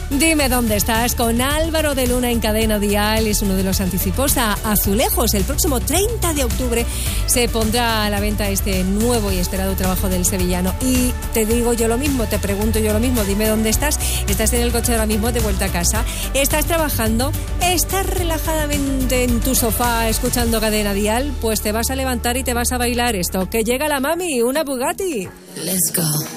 Dime dónde estás con Álvaro de Luna en Cadena Dial. Es uno de los anticipos a Azulejos. El próximo 30 de octubre se pondrá a la venta este nuevo y esperado trabajo del sevillano. Y te digo yo lo mismo, te pregunto yo lo mismo. Dime dónde estás. ¿Estás en el coche ahora mismo de vuelta a casa? ¿Estás trabajando? ¿Estás relajadamente en tu sofá escuchando Cadena Dial? Pues te vas a levantar y te vas a bailar esto. Que llega la mami, una Bugatti. Let's go.